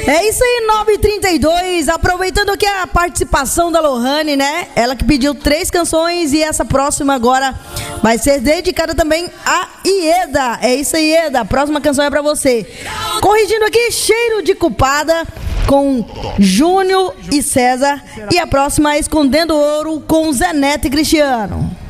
É isso aí, 9h32, aproveitando aqui a participação da Lohane, né? Ela que pediu 3 canções e essa próxima agora vai ser dedicada também a Ieda. É isso aí, Ieda, a próxima canção é pra você. Corrigindo aqui, Cheiro de Culpada com Júnior e César, e a próxima é Escondendo Ouro com Zé Neto e Cristiano.